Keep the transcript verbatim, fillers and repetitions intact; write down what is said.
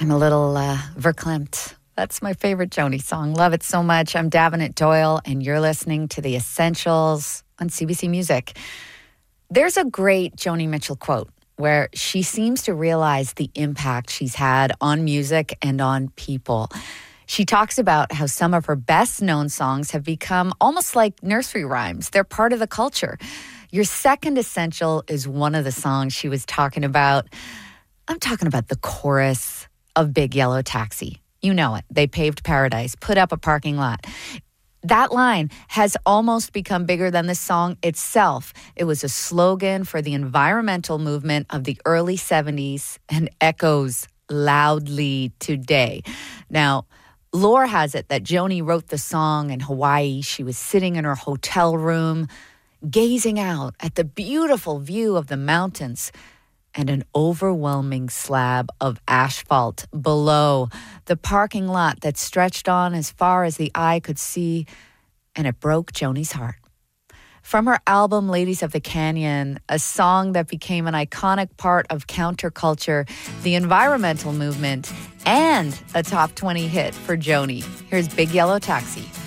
I'm a little uh, verklempt. That's my favorite Joni song. Love it so much. I'm Davenant Doyle, and you're listening to The Essentials on C B C Music. There's a great Joni Mitchell quote where she seems to realize the impact she's had on music and on people. She talks about how some of her best-known songs have become almost like nursery rhymes. They're part of the culture. Your second essential is one of the songs she was talking about. I'm talking about the chorus of Big Yellow Taxi. You know it. They paved paradise, put up a parking lot. That line has almost become bigger than the song itself. It was a slogan for the environmental movement of the early seventies and echoes loudly today. Now, lore has it that Joni wrote the song in Hawaii. She was sitting in her hotel room, gazing out at the beautiful view of the mountains and an overwhelming slab of asphalt below, the parking lot that stretched on as far as the eye could see, and it broke Joni's heart. From her album Ladies of the Canyon, a song that became an iconic part of counterculture, the environmental movement, and a top twenty hit for Joni. Here's Big Yellow Taxi.